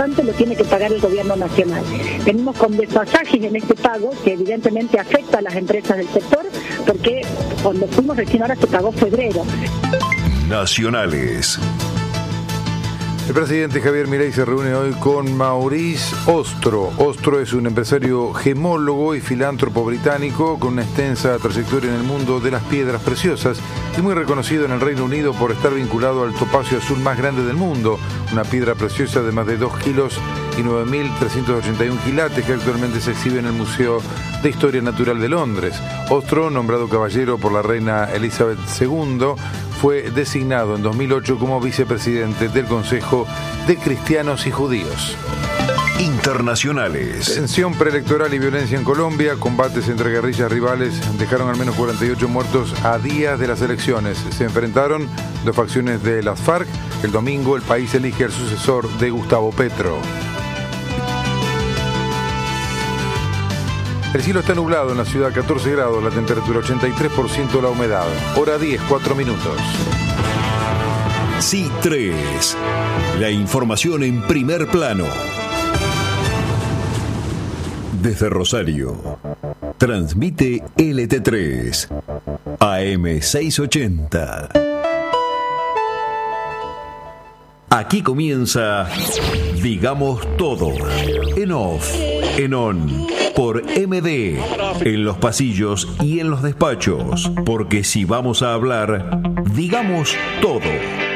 restante lo tiene que pagar el gobierno nacional. Venimos con desfasajes en este pago que evidentemente afecta a las empresas del sector, porque cuando fuimos recién ahora se pagó febrero. Nacionales. El presidente Javier Milei se reúne hoy con Maurice Ostro. Ostro es un empresario gemólogo y filántropo británico con una extensa trayectoria en el mundo de las piedras preciosas y muy reconocido en el Reino Unido por estar vinculado al topacio azul más grande del mundo, una piedra preciosa de más de 2 kilos y 9.381 quilates que actualmente se exhibe en el Museo de Historia Natural de Londres. Ostro, nombrado caballero por la reina Elizabeth II, fue designado en 2008 como vicepresidente del Consejo de Cristianos y Judíos. Internacionales. Tensión preelectoral y violencia en Colombia, combates entre guerrillas rivales dejaron al menos 48 muertos a días de las elecciones. Se enfrentaron dos facciones de las FARC. El domingo el país elige al sucesor de Gustavo Petro. El cielo está nublado en la ciudad, 14 grados, la temperatura 83% la humedad. Hora 10, 4 minutos. Sí 3. La información en primer plano. Desde Rosario, transmite LT3, AM 680. Aquí comienza Digamos Todo, en off, en on, por MD, en los pasillos y en los despachos, porque si vamos a hablar, digamos todo.